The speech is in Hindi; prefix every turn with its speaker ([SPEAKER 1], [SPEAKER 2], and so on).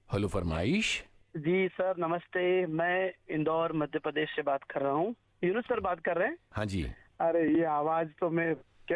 [SPEAKER 1] हेलो फरमाइश।
[SPEAKER 2] जी सर नमस्ते। मैं इंदौर मध्य प्रदेश से बात कर रहा हूँ। यूनुस सर बात कर रहे हैं।
[SPEAKER 1] हाँ जी।
[SPEAKER 2] अरे ये आवाज तो मैं